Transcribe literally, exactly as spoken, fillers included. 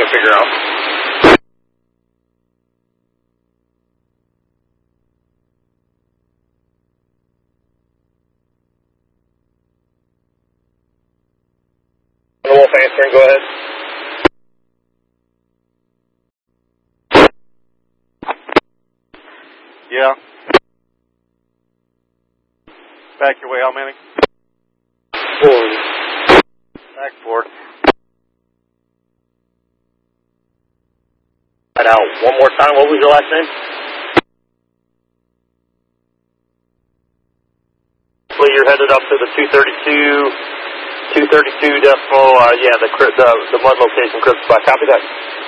can figure out. Wolf answering, go ahead. Yeah. Back your way, how many? Four. Back four. Right out. One more time, what was your last name? So you're headed up to the two thirty-two, two thirty-two decimal, uh, yeah, the, the, the mud location, Crystal. Copy that.